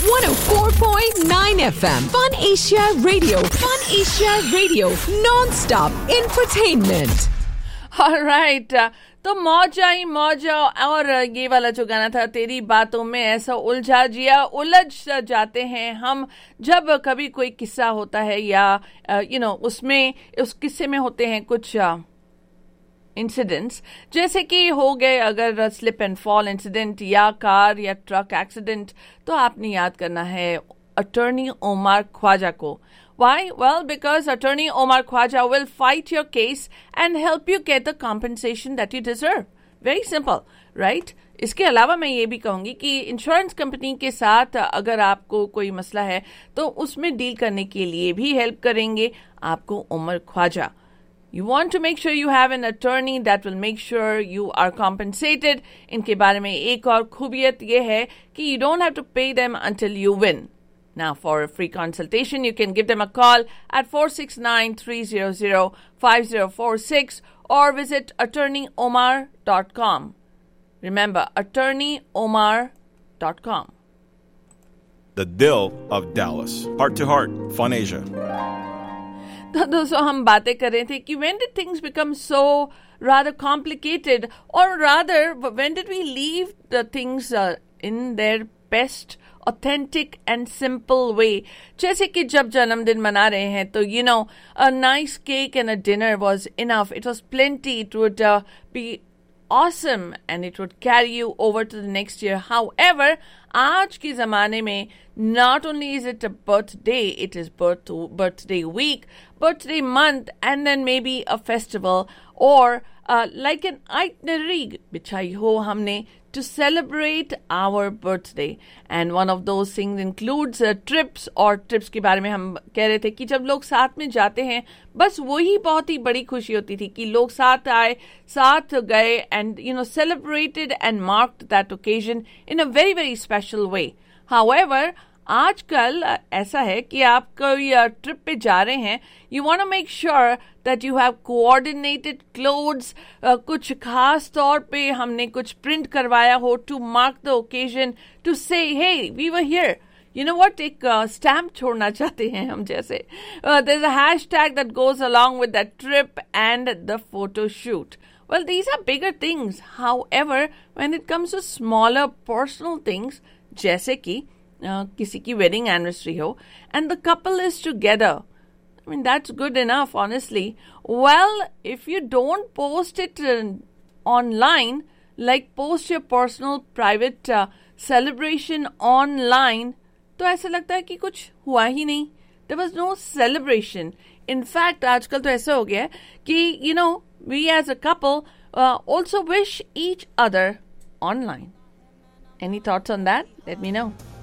104.9 FM. Fun Asia Radio. Fun Asia Radio. Non-stop entertainment. Alright, तो मौजा और ये वाला जो गाना था, तेरी बातों में ऐसा उलझा जिया, उलझ जाते हैं हम जब कभी कोई किस्सा होता है या उसमें उस किस्से में होते हैं कुछ इंसिडेंट्स, जैसे कि हो गए अगर स्लिप एंड फॉल इंसिडेंट या कार या ट्रक एक्सीडेंट, तो आपने याद करना है अटॉर्नी ओमर ख्वाजा को. Why? Well, because attorney Omar Khwaja will fight your case and help you get the compensation that you deserve. Very simple, right? इसके अलावा मैं ये भी कहूँगी कि इंश्योरेंस कंपनी के साथ अगर आपको कोई मसला है तो उसमें डील करने के लिए भी हेल्प करेंगे आपको Umar Khwaja. You want to make sure you have an attorney that will make sure you are compensated. इनके बारे में एक और खूबियत ये है कि you don't have to pay them until you win. Now, for a free consultation, you can give them a call at 469-300-5046 or visit attorneyomar.com. Remember, attorneyomar.com. The Dill of Dallas. Heart to Heart, Fun Asia. तो दोस्तों हम बातें कर रहे थे कि when did things become so rather complicated, or rather when did we leave the things in their best authentic and simple way. जैसे कि जब जन्मदिन मना रहे हैं तो a nice cake and a dinner was enough. It was plenty. It would be awesome and it would carry you over to the next year. However, आज के ज़माने में not only is it a birthday, it is birthday week, birthday month, and then maybe a festival or like an itinerary बिछाई हो हमने to celebrate our birthday. And one of those things includes trips, और trips के बारे में हम कह रहे थे कि जब लोग साथ में जाते हैं बस वही बहुत ही बड़ी खुशी होती थी कि लोग साथ आए, साथ गए and celebrated and marked that occasion in a very very special way. However, आजकल ऐसा है कि आप कोई ट्रिप पे जा रहे हैं, you want to make sure that you have coordinated clothes, कुछ खास तौर पे हमने कुछ प्रिंट करवाया हो to mark the occasion, to से हे we were here. You know what? एक स्टैम्प छोड़ना चाहते हैं हम जैसे. There's a hashtag that goes along with that trip and the photo shoot. Well, these are bigger things. However, when it comes to smaller personal things, जैसे कि किसी की wedding anniversary हो and the couple is together, I mean, that's good enough, honestly. Well, if you don't post it online, like post your personal private celebration online, तो ऐसा लगता है कि कुछ हुआ ही नहीं. There was no celebration. In fact, आजकल तो ऐसा हो गया है कि we as a couple also wish each other online. Any thoughts on that? Let me know.